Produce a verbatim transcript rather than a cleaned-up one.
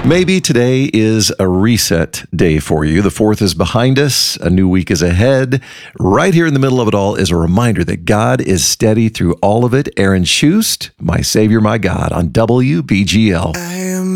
Maybe today is a reset day for you. The fourth is behind us. A new week is ahead. Right here in the middle of it all is a reminder that God is steady through all of it. Aaron Shust, My Savior, My God, on W B G L. I am